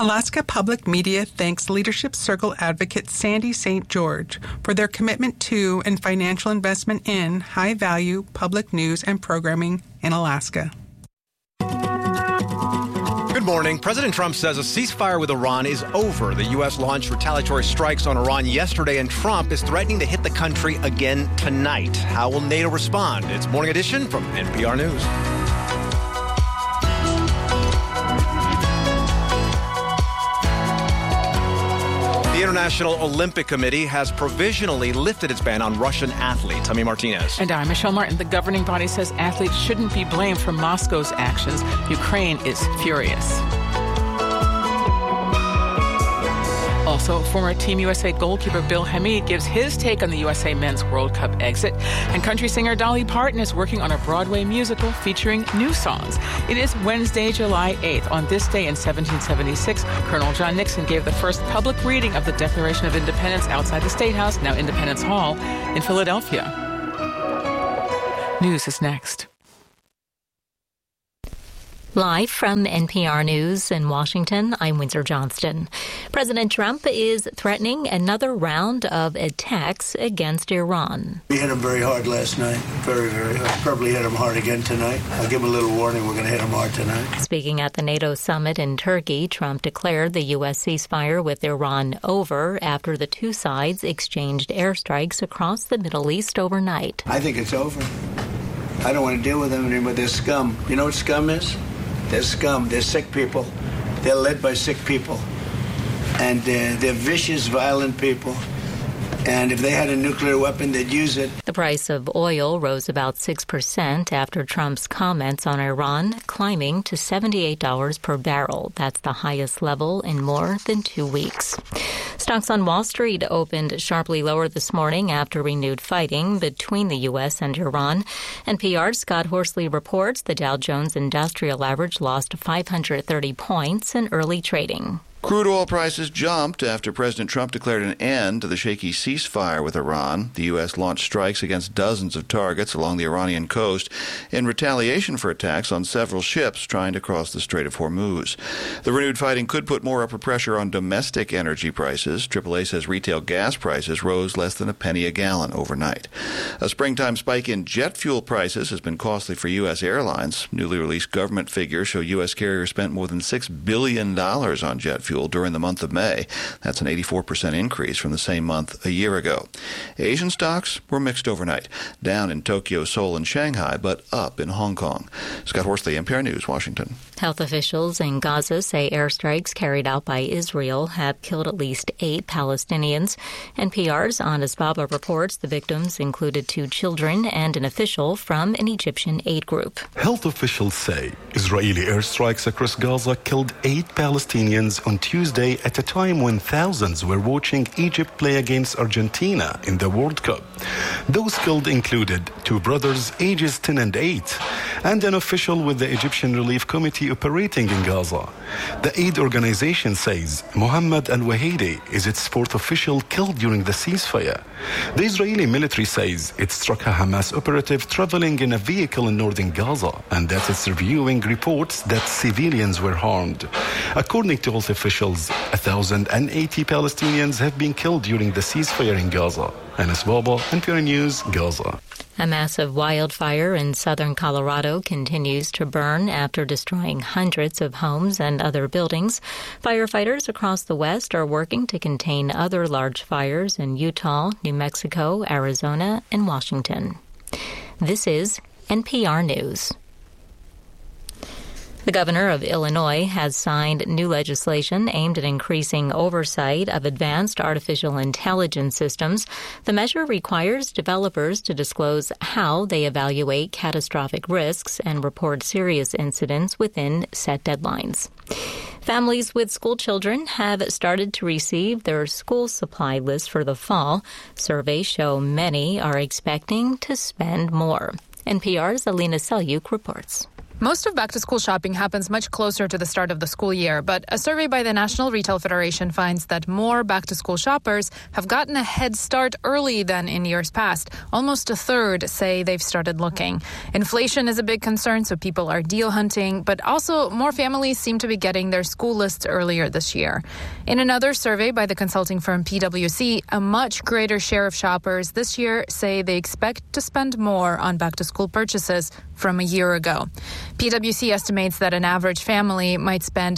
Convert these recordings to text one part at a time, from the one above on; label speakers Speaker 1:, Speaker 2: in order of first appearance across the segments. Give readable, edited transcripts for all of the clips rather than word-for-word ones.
Speaker 1: Alaska Public Media thanks Leadership Circle advocate Sandy St. George for their commitment to and financial investment in high-value public news and programming in Alaska.
Speaker 2: Good morning. President Trump says a ceasefire with Iran is over. The U.S. launched retaliatory strikes on Iran yesterday, and Trump is threatening to hit the country again tonight. How will NATO respond? It's Morning Edition from NPR News. The International Olympic Committee has provisionally lifted its ban on Russian athletes. Ami Martinez.
Speaker 3: And I'm Michelle Martin. The governing body says athletes shouldn't be blamed for Moscow's actions. Ukraine is furious. Also, former Team USA goalkeeper Bill Hamid gives his take on the USA Men's World Cup exit. And country singer Dolly Parton is working on a Broadway musical featuring new songs. It is Wednesday, July 8th. On this day in 1776, Colonel John Nixon gave the first public reading of the Declaration of Independence outside the State House, now Independence Hall, in Philadelphia. News is next.
Speaker 4: Live from NPR News in Washington, I'm Windsor Johnston. President Trump is threatening another round of attacks against Iran.
Speaker 5: We hit him very hard last night, very, very hard. Probably hit him hard again tonight. I'll give him a little warning, we're going to hit him hard tonight.
Speaker 4: Speaking at the NATO summit in Turkey, Trump declared the U.S. ceasefire with Iran over after the two sides exchanged airstrikes across the Middle East overnight.
Speaker 5: I think it's over. I don't want to deal with them anymore. They're scum. You know what scum is? They're scum. They're sick people. They're led by sick people. And they're vicious, violent people. And if they had a nuclear weapon, they'd use it.
Speaker 4: The price of oil rose about 6% after Trump's comments on Iran, climbing to $78 per barrel. That's the highest level in more than 2 weeks. Stocks on Wall Street opened sharply lower this morning after renewed fighting between the U.S. and Iran. NPR's Scott Horsley reports the Dow Jones Industrial Average lost 530 points in early trading.
Speaker 6: Crude oil prices jumped after President Trump declared an end to the shaky ceasefire with Iran. The U.S. launched strikes against dozens of targets along the Iranian coast in retaliation for attacks on several ships trying to cross the Strait of Hormuz. The renewed fighting could put more upward pressure on domestic energy prices. AAA says retail gas prices rose less than a penny a gallon overnight. A springtime spike in jet fuel prices has been costly for U.S. airlines. Newly released government figures show U.S. carriers spent more than $6 billion on jet fuel during the month of May. That's an 84% increase from the same month a year ago. Asian stocks were mixed overnight, down in Tokyo, Seoul, and Shanghai, but up in Hong Kong. Scott Horsley, NPR News, Washington.
Speaker 4: Health officials in Gaza say airstrikes carried out by Israel have killed at least 8 Palestinians. NPR's Anas Baba reports the victims included 2 children and an official from an Egyptian aid group.
Speaker 7: Health officials say Israeli airstrikes across Gaza killed 8 Palestinians on Tuesday at a time when thousands were watching Egypt play against Argentina in the World Cup. Those killed included 2 brothers ages 10 and 8 and an official with the Egyptian Relief Committee operating in Gaza. The aid organization says Mohammed al-Wahidi is its 4th official killed during the ceasefire. The Israeli military says it struck a Hamas operative traveling in a vehicle in northern Gaza and that it's reviewing reports that civilians were harmed. According to health officials, 1,080 Palestinians have been killed during the ceasefire in Gaza. Anas Baba, NPR News, Gaza.
Speaker 4: A massive wildfire in southern Colorado continues to burn after destroying hundreds of homes and other buildings. Firefighters across the West are working to contain other large fires in Utah, New Mexico, Arizona, and Washington. This is NPR News. The governor of Illinois has signed new legislation aimed at increasing oversight of advanced artificial intelligence systems. The measure requires developers to disclose how they evaluate catastrophic risks and report serious incidents within set deadlines. Families with school children have started to receive their school supply list for the fall. Surveys show many are expecting to spend more. NPR's Alina Selyuk reports.
Speaker 8: Most of back-to-school shopping happens much closer to the start of the school year, but a survey by the National Retail Federation finds that more back-to-school shoppers have gotten a head start early than in years past. Almost a third say they've started looking. Inflation is a big concern, so people are deal hunting, but also more families seem to be getting their school lists earlier this year. In another survey by the consulting firm PwC, a much greater share of shoppers this year say they expect to spend more on back-to-school purchases from a year ago. PwC estimates that an average family might spend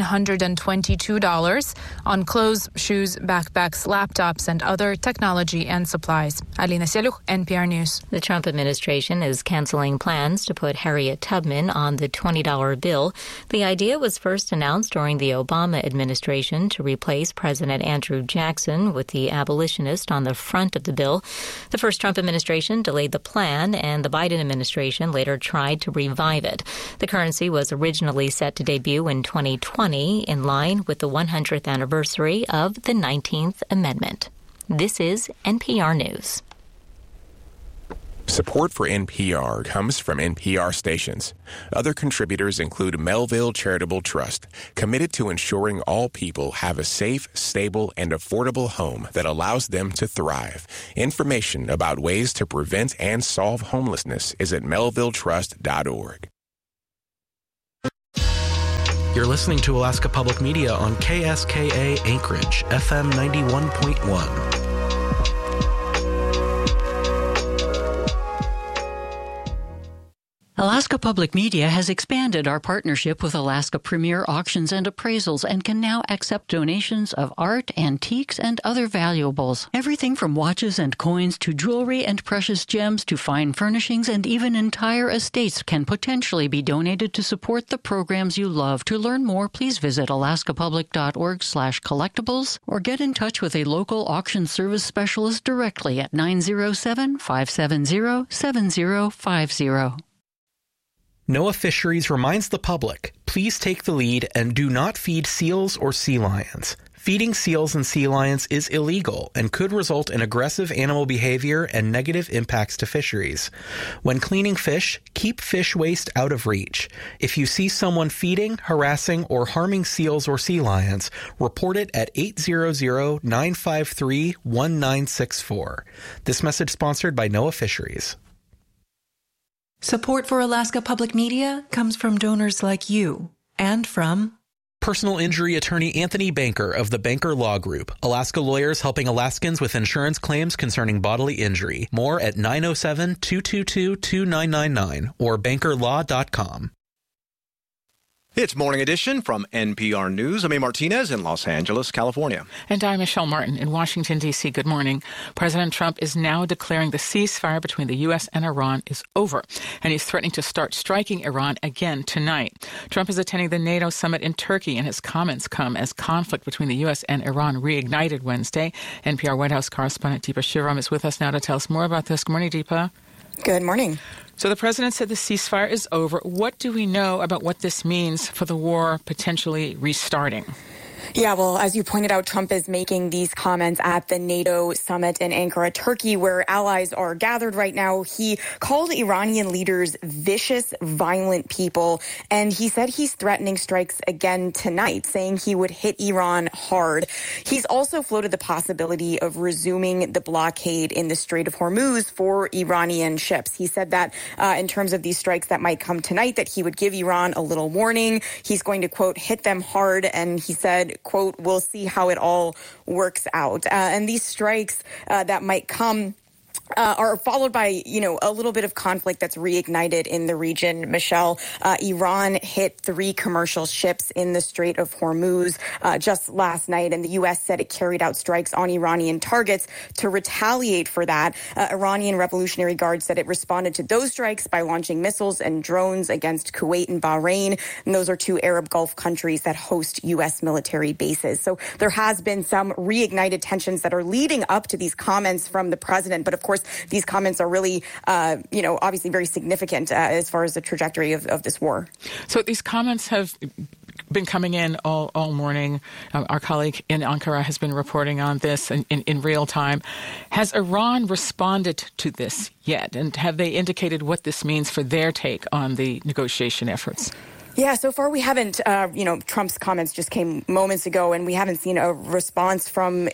Speaker 8: $922 on clothes, shoes, backpacks, laptops, and other technology and supplies. Alina Seluch, NPR News.
Speaker 4: The Trump administration is canceling plans to put Harriet Tubman on the $20 bill. The idea was first announced during the Obama administration to replace President Andrew Jackson with the abolitionist on the front of the bill. The first Trump administration delayed the plan, and the Biden administration later tried to revive it. The currency was originally set to debut in 2020, in line with the 100th anniversary of the 19th Amendment. This is NPR News.
Speaker 9: Support for NPR comes from NPR stations. Other contributors include Melville Charitable Trust, committed to ensuring all people have a safe, stable, and affordable home that allows them to thrive. Information about ways to prevent and solve homelessness is at melvilletrust.org.
Speaker 10: You're listening to Alaska Public Media on KSKA Anchorage, FM 91.1.
Speaker 11: Alaska Public Media has expanded our partnership with Alaska Premier Auctions and Appraisals and can now accept donations of art, antiques, and other valuables. Everything from watches and coins to jewelry and precious gems to fine furnishings and even entire estates can potentially be donated to support the programs you love. To learn more, please visit alaskapublic.org/collectibles or get in touch with a local auction service specialist directly at 907-570-7050.
Speaker 10: NOAA Fisheries reminds the public, please take the lead and do not feed seals or sea lions. Feeding seals and sea lions is illegal and could result in aggressive animal behavior and negative impacts to fisheries. When cleaning fish, keep fish waste out of reach. If you see someone feeding, harassing, or harming seals or sea lions, report it at 800-953-1964. This message sponsored by NOAA Fisheries.
Speaker 12: Support for Alaska Public Media comes from donors like you and from
Speaker 10: personal injury attorney Anthony Banker of the Banker Law Group, Alaska lawyers helping Alaskans with insurance claims concerning bodily injury. More at 907-222-2999 or bankerlaw.com.
Speaker 2: It's Morning Edition from NPR News. I'm A. Martinez in Los Angeles, California.
Speaker 3: And I'm Michelle Martin in Washington, D.C. Good morning. President Trump is now declaring the ceasefire between the U.S. and Iran is over, and he's threatening to start striking Iran again tonight. Trump is attending the NATO summit in Turkey, and his comments come as conflict between the U.S. and Iran reignited Wednesday. NPR White House correspondent Deepa Shivam is with us now to tell us more about this. Good morning, Deepa.
Speaker 13: Good morning.
Speaker 3: So the president said the ceasefire is over. What do we know about what this means for the war potentially restarting?
Speaker 13: Yeah, well, as you pointed out, Trump is making these comments at the NATO summit in Ankara, Turkey, where allies are gathered right now. He called Iranian leaders vicious, violent people, and he said he's threatening strikes again tonight, saying he would hit Iran hard. He's also floated the possibility of resuming the blockade in the Strait of Hormuz for Iranian ships. He said that in terms of these strikes that might come tonight, that he would give Iran a little warning. He's going to, quote, hit them hard, and he said, quote, we'll see how it all works out. And these strikes that might come are followed by, a little bit of conflict that's reignited in the region. Michelle, Iran hit 3 commercial ships in the Strait of Hormuz just last night, and the U.S. said it carried out strikes on Iranian targets to retaliate for that. Iranian Revolutionary Guard said it responded to those strikes by launching missiles and drones against Kuwait and Bahrain, and those are 2 Arab Gulf countries that host U.S. military bases. So there has been some reignited tensions that are leading up to these comments from the president, but of course, these comments are really, obviously very significant as far as the trajectory of this war.
Speaker 3: So these comments have been coming in all morning. Our colleague in Ankara has been reporting on this in real time. Has Iran responded to this yet? And have they indicated what this means for their take on the negotiation efforts?
Speaker 13: Yeah, so far we haven't, Trump's comments just came moments ago, and we haven't seen a response from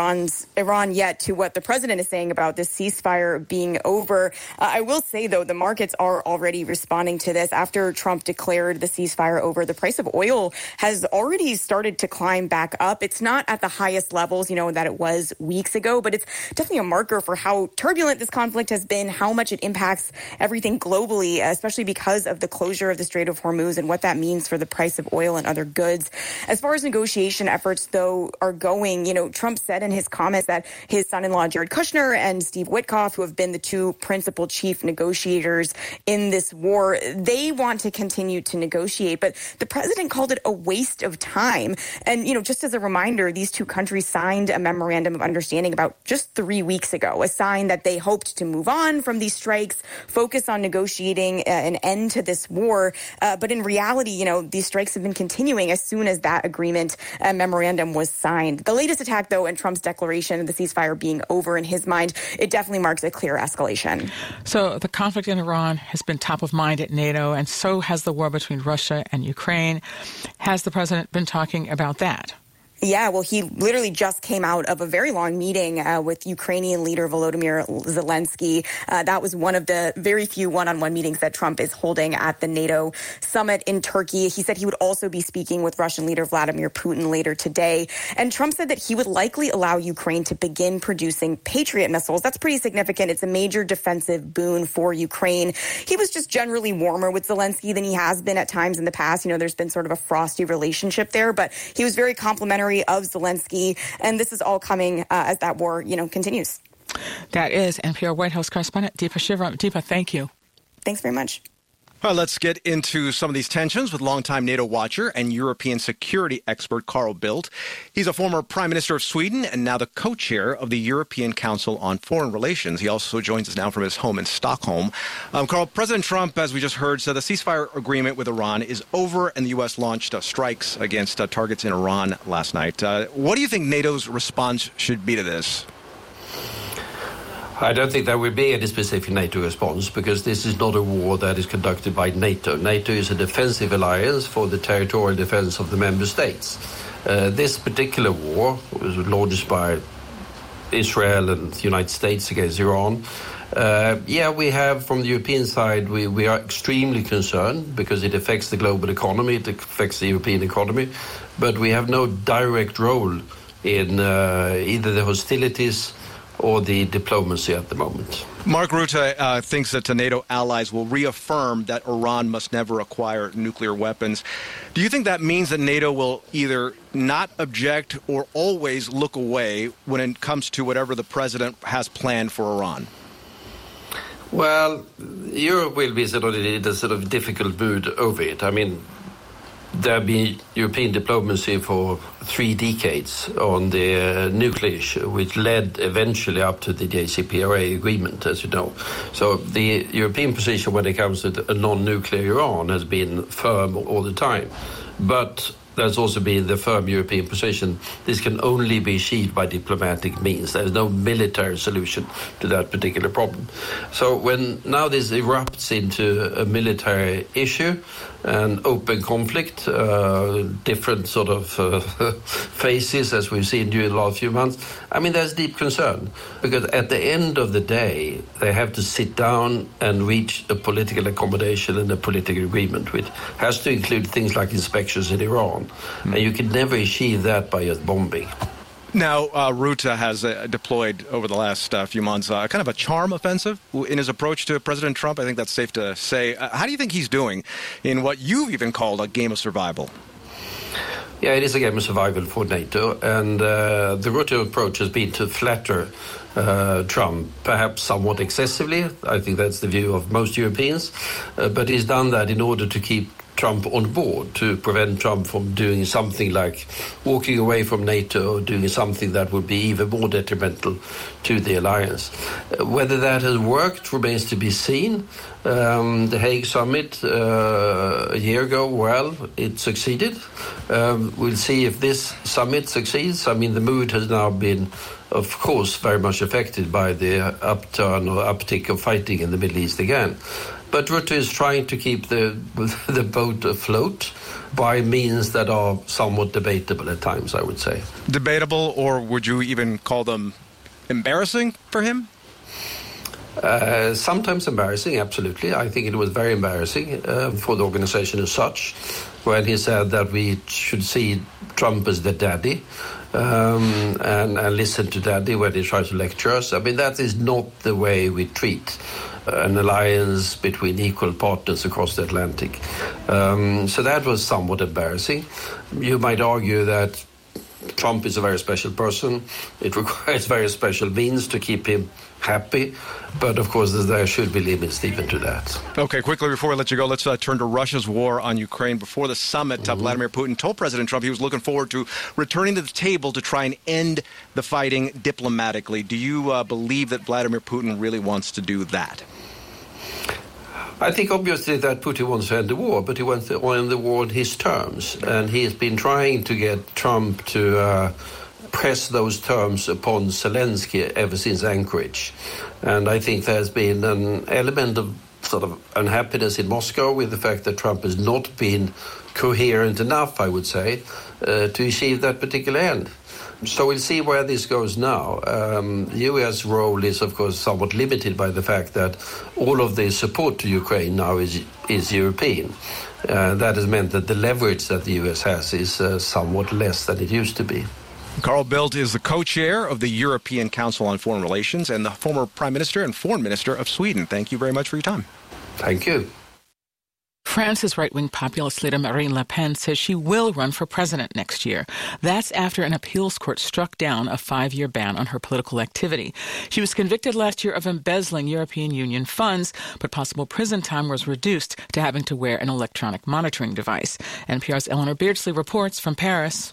Speaker 13: Iran yet to what the president is saying about this ceasefire being over. I will say, though, the markets are already responding to this. After Trump declared the ceasefire over, the price of oil has already started to climb back up. It's not at the highest levels, that it was weeks ago, but it's definitely a marker for how turbulent this conflict has been, how much it impacts everything globally, especially because of the closure of the Strait of Hormuz and what that means for the price of oil and other goods. As far as negotiation efforts, though, are going, Trump said in his comments that his son-in-law, Jared Kushner, and Steve Witkoff, who have been the two principal chief negotiators in this war, they want to continue to negotiate. But the president called it a waste of time. And, just as a reminder, these two countries signed a memorandum of understanding about just 3 weeks ago, a sign that they hoped to move on from these strikes, focus on negotiating an end to this war. But in reality, these strikes have been continuing as soon as that agreement memorandum was signed. The latest attack, though, and Trump's declaration of the ceasefire being over in his mind, it definitely marks a clear escalation.
Speaker 3: So the conflict in Iran has been top of mind at NATO, and so has the war between Russia and Ukraine. Has the president been talking about that?
Speaker 13: Yeah, well, he literally just came out of a very long meeting with Ukrainian leader Volodymyr Zelensky. That was one of the very few one-on-one meetings that Trump is holding at the NATO summit in Turkey. He said he would also be speaking with Russian leader Vladimir Putin later today. And Trump said that he would likely allow Ukraine to begin producing Patriot missiles. That's pretty significant. It's a major defensive boon for Ukraine. He was just generally warmer with Zelensky than he has been at times in the past. There's been sort of a frosty relationship there, but he was very complimentary of Zelensky, and this is all coming as that war, continues.
Speaker 3: That is NPR White House correspondent Deepa Shivaram. Deepa, thank you.
Speaker 13: Thanks very much.
Speaker 2: Well, let's get into some of these tensions with longtime NATO watcher and European security expert Carl Bildt. He's a former Prime Minister of Sweden and now the co-chair of the European Council on Foreign Relations. He also joins us now from his home in Stockholm. Carl, President Trump, as we just heard, said the ceasefire agreement with Iran is over, and the U.S. launched strikes against targets in Iran last night. What do you think NATO's response should be to this?
Speaker 14: I don't think there will be any specific NATO response, because this is not a war that is conducted by NATO. NATO is a defensive alliance for the territorial defense of the member states. This particular war was launched by Israel and the United States against Iran. We have, from the European side, we are extremely concerned because it affects the global economy, it affects the European economy, but we have no direct role in either the hostilities or the diplomacy at the moment.
Speaker 2: Mark Rutte thinks that the NATO allies will reaffirm that Iran must never acquire nuclear weapons. Do you think that means that NATO will either not object or always look away when it comes to whatever the president has planned for Iran?
Speaker 14: Well, Europe will be in a sort of difficult mood over it. I mean, there have been European diplomacy for 3 decades on the nuclear issue, which led eventually up to the JCPOA agreement, as you know. So the European position when it comes to a non-nuclear Iran has been firm all the time. But there's also been the firm European position. This can only be achieved by diplomatic means. There's no military solution to that particular problem. So when now this erupts into a military issue, an open conflict, different sort of phases as we've seen during the last few months, I mean, there's deep concern. Because at the end of the day, they have to sit down and reach a political accommodation and a political agreement, which has to include things like inspections in Iran. And you can never achieve that by just bombing.
Speaker 2: Now, Rutte has deployed over the last few months kind of a charm offensive in his approach to President Trump. I think that's safe to say. How do you think he's doing in what you've even called a game of survival?
Speaker 14: Yeah, it is a game of survival for NATO. And the Rutte approach has been to flatter Trump, perhaps somewhat excessively. I think that's the view of most Europeans. But he's done that in order to keep Trump on board, to prevent Trump from doing something like walking away from NATO or doing something that would be even more detrimental to the alliance. Whether that has worked remains to be seen. The Hague summit a year ago, well, it succeeded. We'll see if this summit succeeds. I mean, the mood has now been, of course, very much affected by the upturn or uptick of fighting in the Middle East again. But Rutte is trying to keep the boat afloat by means that are somewhat debatable at times, I would say.
Speaker 2: Debatable, or would you even call them embarrassing for him?
Speaker 14: Sometimes embarrassing, absolutely. I think it was very embarrassing for the organization as such, when he said that we should see Trump as the daddy and listen to daddy when he tries to lecture us. I mean, that is not the way we treat an alliance between equal partners across the Atlantic. So that was somewhat embarrassing. You might argue that Trump is a very special person. It requires very special means to keep him happy. But, of course, there should be limits even to that.
Speaker 2: Okay, quickly before I let you go, let's turn to Russia's war on Ukraine. Before the summit, Vladimir Putin told President Trump he was looking forward to returning to the table to try and end the fighting diplomatically. Do you believe that Vladimir Putin really wants to do that?
Speaker 14: I think obviously that Putin wants to end the war, but he wants to end the war on his terms. And he has been trying to get Trump to press those terms upon Zelensky ever since Anchorage. And I think there's been an element of sort of unhappiness in Moscow with the fact that Trump has not been coherent enough, I would say, to achieve that particular end. So we'll see where this goes now. The U.S. role is, of course, somewhat limited by the fact that all of the support to Ukraine now is European. That has meant that the leverage that the U.S. has is somewhat less than it used to be.
Speaker 2: Carl Bildt is the co-chair of the European Council on Foreign Relations and the former Prime Minister and Foreign Minister of Sweden. Thank you very much for your time.
Speaker 14: Thank you.
Speaker 3: France's right-wing populist leader Marine Le Pen says she will run for president next year. That's after an appeals court struck down a 5-year ban on her political activity. She was convicted last year of embezzling European Union funds, but possible prison time was reduced to having to wear an electronic monitoring device. NPR's Eleanor Beardsley reports from Paris.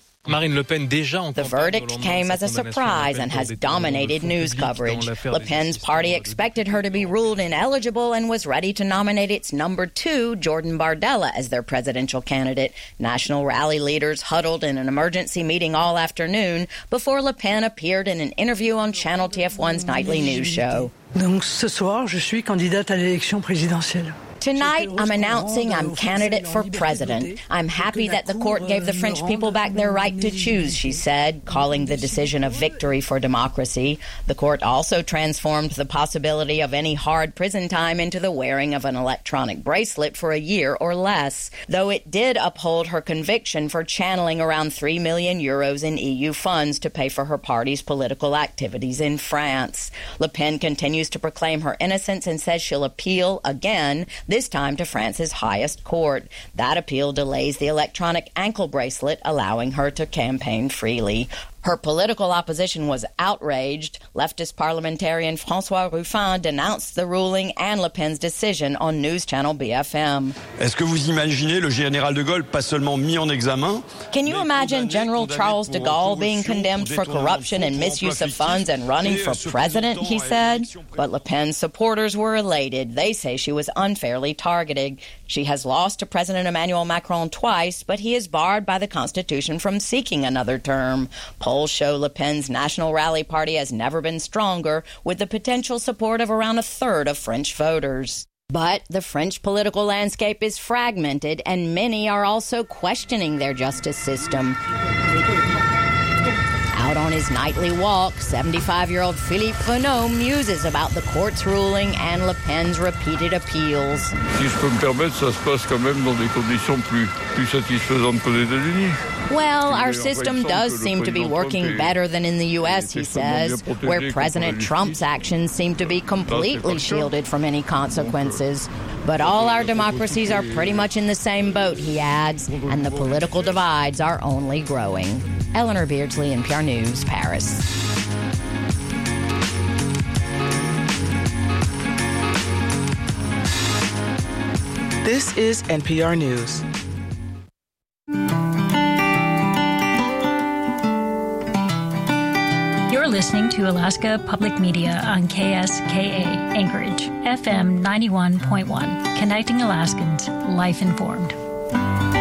Speaker 15: The verdict came as a surprise and has dominated news coverage. Le Pen's party expected her to be ruled ineligible and was ready to nominate its number 2, Jordan Bardella, as their presidential candidate. National rally leaders huddled in an emergency meeting all afternoon before Le Pen appeared in an interview on Channel TF1's nightly news show.
Speaker 16: Donc ce soir, je suis candidate à l'élection présidentielle.
Speaker 15: Tonight, I'm announcing I'm candidate for president. I'm happy that the court gave the French people back their right to choose, she said, calling the decision a victory for democracy. The court also transformed the possibility of any hard prison time into the wearing of an electronic bracelet for a year or less, though it did uphold her conviction for channeling around 3 million euros in EU funds to pay for her party's political activities in France. Le Pen continues to proclaim her innocence and says she'll appeal again, this time to France's highest court. That appeal delays the electronic ankle bracelet, allowing her to campaign freely. Her political opposition was outraged. Leftist parliamentarian François Ruffin denounced the ruling and Le Pen's decision on news channel BFM.
Speaker 17: Est-ce que vous imaginez le général de Gaulle pas seulement mis en examen?
Speaker 15: Can you imagine General Charles de Gaulle being condemned for corruption and misuse of funds and running for president, he said? But Le Pen's supporters were elated. They say she was unfairly targeted. She has lost to President Emmanuel Macron twice, but he is barred by the Constitution from seeking another term. Polls show Le Pen's National Rally Party has never been stronger, with the potential support of around a third of French voters. But the French political landscape is fragmented, and many are also questioning their justice system. Out on his nightly walk, 75-year-old Philippe Renaud muses about the court's ruling and Le Pen's repeated appeals.
Speaker 18: Si je peux me permettre, ça se passe quand même dans des conditions plus satisfaisantes qu'aux États-Unis.
Speaker 15: Well, our system does seem to be working better than in the U.S., he says, where President Trump's actions seem to be completely shielded from any consequences. But all our democracies are pretty much in the same boat, he adds, and the political divides are only growing. Eleanor Beardsley, NPR News, Paris.
Speaker 3: This is NPR News.
Speaker 19: You're listening to Alaska Public Media on KSKA Anchorage, FM 91.1, connecting Alaskans, life informed.